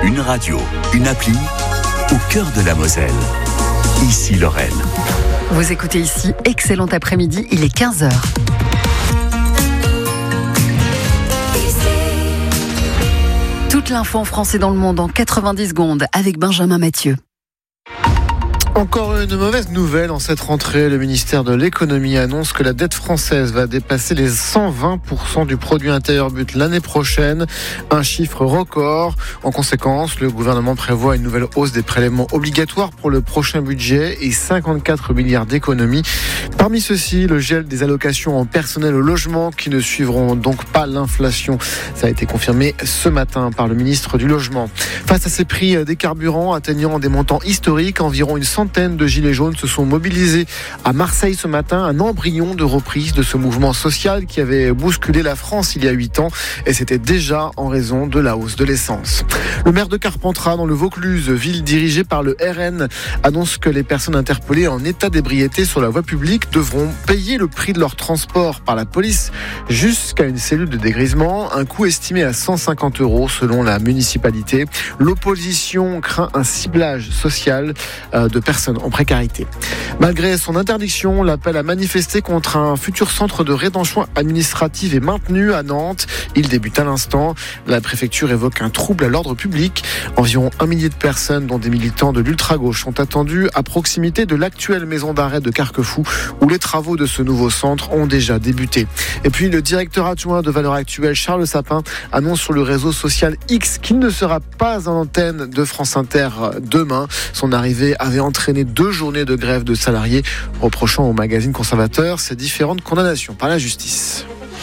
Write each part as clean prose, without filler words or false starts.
Une radio, une appli, au cœur de la Moselle. Ici Lorraine. Vous écoutez ici, excellent après-midi, il est 15h. Toute l'info en français dans le monde en 90 secondes avec Benjamin Mathieu. Encore une mauvaise nouvelle en cette rentrée. Le ministère de l'économie annonce que la dette française va dépasser les 120% du produit intérieur brut l'année prochaine. Un chiffre record. En conséquence, le gouvernement prévoit une nouvelle hausse des prélèvements obligatoires pour le prochain budget et 54 milliards d'économies. Parmi ceux-ci, le gel des allocations en personnel au logement qui ne suivront donc pas l'inflation. Ça a été confirmé ce matin par le ministre du Logement. Face à ces prix des carburants atteignant des montants historiques, environ une centaine de gilets jaunes se sont mobilisés à Marseille ce matin, un embryon de reprise de ce mouvement social qui avait bousculé la France il y a 8 ans et c'était déjà en raison de la hausse de l'essence. Le maire de Carpentras dans le Vaucluse, ville dirigée par le RN, annonce que les personnes interpellées en état d'ébriété sur la voie publique devront payer le prix de leur transport par la police jusqu'à une cellule de dégrisement, un coût estimé à 150 € selon la municipalité. L'opposition craint un ciblage social de personnes en précarité. Malgré son interdiction, l'appel à manifester contre un futur centre de rétention administrative est maintenu à Nantes. Il débute à l'instant. La préfecture évoque un trouble à l'ordre public. Environ 1 millier de personnes, dont des militants de l'ultra-gauche, sont attendues à proximité de l'actuelle maison d'arrêt de Carquefou, où les travaux de ce nouveau centre ont déjà débuté. Et puis, le directeur adjoint de Valeurs Actuelles, Charles Sapin, annonce sur le réseau social X qu'il ne sera pas en antenne de France Inter demain. Son arrivée avait entraîné 2 journées de grève de salariés, reprochant au magazine conservateur ses différentes condamnations par la justice.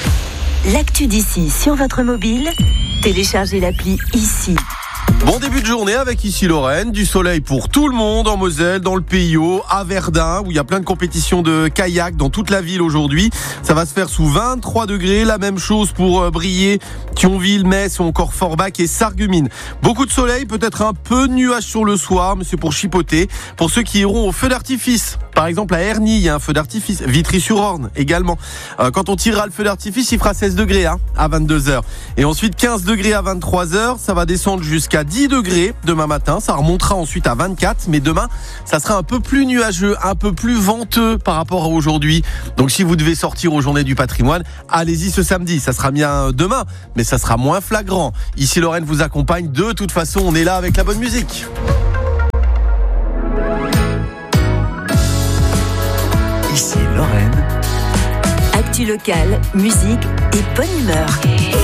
L'actu d'ici sur votre mobile, téléchargez l'appli ici. Bon début de journée avec ici Lorraine, du soleil pour tout le monde en Moselle, dans le Pays Haut, à Verdun, où il y a plein de compétitions de kayak dans toute la ville aujourd'hui. Ça va se faire sous 23 degrés, la même chose pour Briey, Thionville, Metz ou encore Forbach et Sarreguemines. Beaucoup de soleil, peut-être un peu de nuages sur le soir, mais c'est pour chipoter. Pour ceux qui iront au feu d'artifice, par exemple à Ernie, il y a un feu d'artifice, Vitry-sur-Orne également. Quand on tirera le feu d'artifice, il fera 16 degrés à 22h. Et ensuite 15 degrés à 23h, ça va descendre jusqu'à 10 degrés demain matin, ça remontera ensuite à 24, mais demain, ça sera un peu plus nuageux, un peu plus venteux par rapport à aujourd'hui. Donc si vous devez sortir aux Journées du Patrimoine, allez-y ce samedi, ça sera bien demain, mais ça sera moins flagrant. Ici Lorraine vous accompagne, de toute façon, on est là avec la bonne musique. Ici Lorraine. Actu locale, musique et bonne humeur.